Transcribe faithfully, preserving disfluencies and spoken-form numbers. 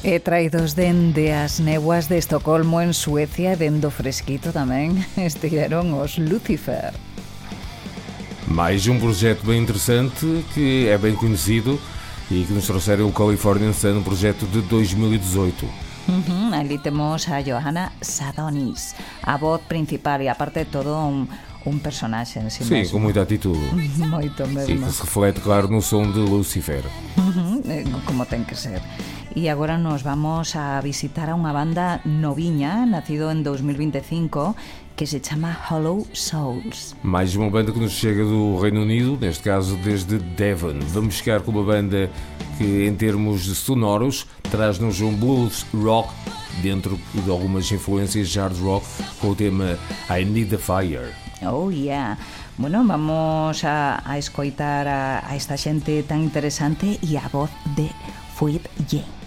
E traídos dende as néboas de Estocolmo en Suecia, dendo fresquito tamén, estiveron os Lucifer. Mais um projeto bem interessante que é bem conhecido e que nos trouxeram o Californian Sun, um projeto de dois mil e dezoito. Uh-huh, ali temos a Johanna Sadonis, a voz principal e aparte de todo un, un personaxe en si Sim, mesmo. com muita atitude. Moito mesmo. E que se reflete, claro, no som de Lucifer. Uh-huh, como ten que ser. E agora nos vamos a visitar a unha banda noviña, nacido en dos mil veinticinco, que se chama Hollow Souls. Mais uma banda que nos chega do Reino Unido, neste caso desde Devon. Vamos ficar com uma banda que, em termos sonoros, traz-nos um blues rock dentro de algumas influências de hard rock, com o tema I Need a Fire. Oh yeah. Bueno, vamos a, a escoitar a, a esta xente tan interesante e a voz de Fuid Ye.